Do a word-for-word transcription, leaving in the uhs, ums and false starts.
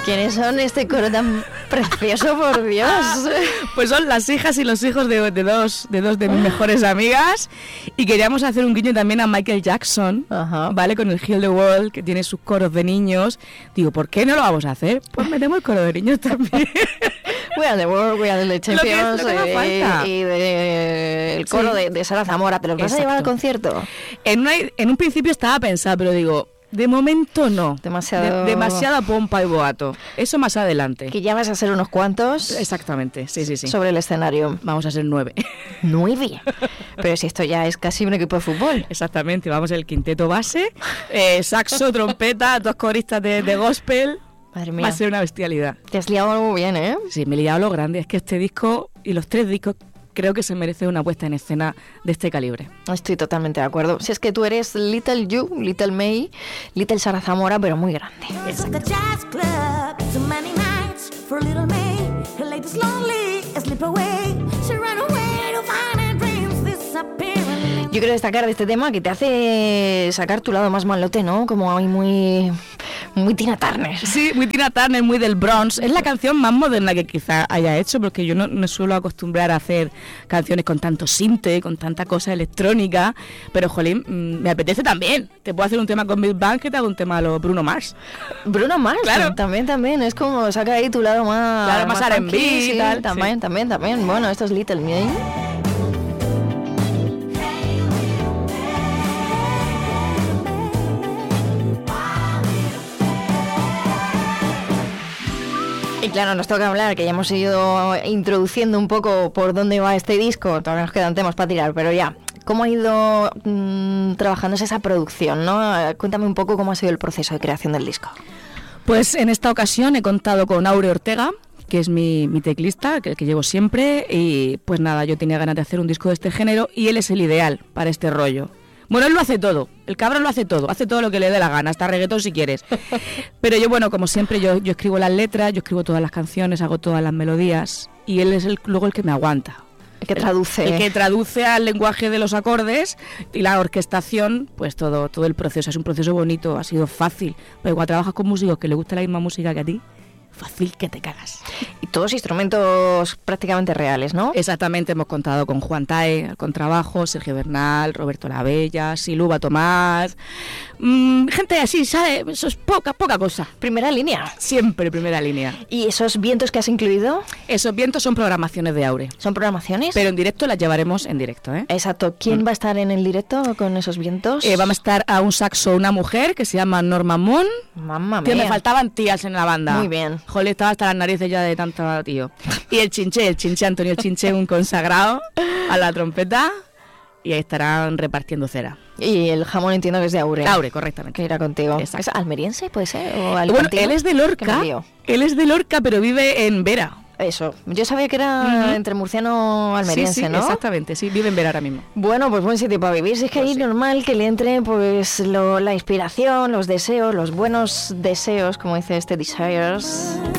¿Quiénes son este coro tan precioso, por Dios? Pues son las hijas y los hijos de, de, dos, de dos de mis mejores amigas. Y queríamos hacer un guiño también a Michael Jackson, Ajá. ¿vale? Con el Heal the World, que tiene sus coros de niños. Digo, ¿por qué no lo vamos a hacer? Pues metemos el coro de niños también. We are the world, we are the champions. Lo que, lo que y, falta. y de, el coro sí. de, de Sara Zamora. ¿Te lo vas Exacto. a llevar al concierto? En, una, en un principio estaba pensado, pero digo... De momento no. Demasiado... De, demasiada pompa y boato. Eso más adelante. Que ya vas a ser unos cuantos. Exactamente, sí, sí, sí. Sobre el escenario. Vamos a ser nueve. ¿Nueve? Pero si esto ya es casi un equipo de fútbol. Exactamente, vamos el quinteto base, eh, saxo, trompeta, dos coristas de, de gospel. Madre mía. Va a ser una bestialidad. Te has liado muy bien, ¿eh? Sí, me he liado lo grande. Es que este disco y los tres discos... Creo que se merece una puesta en escena de este calibre. Estoy totalmente de acuerdo. Si es que tú eres Little You, Little May, Little Sara Zamora, pero muy grande. Yo quiero destacar de este tema que te hace sacar tu lado más malote, ¿no? Como hay muy... Muy Tina Turner. Sí, muy Tina Turner, muy del Bronx. Es la canción más moderna que quizá haya hecho, porque yo no me suelo acostumbrar a hacer canciones con tanto sinte, con tanta cosa electrónica, pero jolín, me apetece también. Te puedo hacer un tema con Bill Banks que te hago un tema a los Bruno Mars. Bruno Mars, claro. También, también. Es como saca ahí tu lado más... Claro, más, más R and B y tal. También, sí. también, también. Bueno, esto es Little Me. Y claro, nos toca hablar, que ya hemos ido introduciendo un poco por dónde va este disco, todavía nos quedan temas para tirar, pero ya, ¿cómo ha ido mmm, trabajándose esa producción, ¿no? Cuéntame un poco cómo ha sido el proceso de creación del disco. Pues en esta ocasión he contado con Aure Ortega, que es mi, mi teclista, que, que llevo siempre, y pues nada, yo tenía ganas de hacer un disco de este género y él es el ideal para este rollo. Bueno, él lo hace todo, el cabrón lo hace todo, hace todo lo que le dé la gana, hasta reggaetón si quieres. Pero yo, bueno, como siempre, yo, yo escribo las letras, yo escribo todas las canciones, hago todas las melodías y él es el, luego el que me aguanta. El que traduce. El, el que traduce al lenguaje de los acordes y la orquestación, pues todo, todo el proceso. Es un proceso bonito, ha sido fácil. Pero cuando trabajas con músicos que les gusta la misma música que a ti, fácil que te cagas. Y todos instrumentos prácticamente reales, ¿no? Exactamente, hemos contado con Juan Tae, al contrabajo, Sergio Bernal, Roberto Labella, Siluba Tomás, mmm, gente así, ¿sabes? Eso es poca, poca cosa. Primera línea. Siempre primera línea. ¿Y esos vientos que has incluido? Esos vientos son programaciones de Aure. ¿Son programaciones? Pero en directo las llevaremos en directo, ¿eh? Exacto. ¿Quién mm. va a estar en el directo con esos vientos? Eh, vamos a estar a un saxo, una mujer que se llama Norma Mon. Mamma mía. Que me faltaban tías en la banda. Muy bien. Joder, estaba hasta las narices ya de tanto tío. Y el chinché, el chinché, Antonio el chinché, un consagrado a la trompeta. Y ahí estarán repartiendo cera. Y el jamón entiendo que es de Aure. Aure, correctamente. Que irá contigo. Exacto. ¿Es almeriense, puede ser? ¿O bueno, él es de Lorca. Él es de Lorca, pero vive en Vera. Eso. Yo sabía que era uh-huh. entre murciano almeriense, sí, sí, ¿no? Exactamente, sí, vive en Vera ahora mismo. Bueno, pues buen sitio para vivir. Si es que pues ahí sí. normal que le entre pues lo, la inspiración, los deseos, los buenos deseos, como dice este Desires.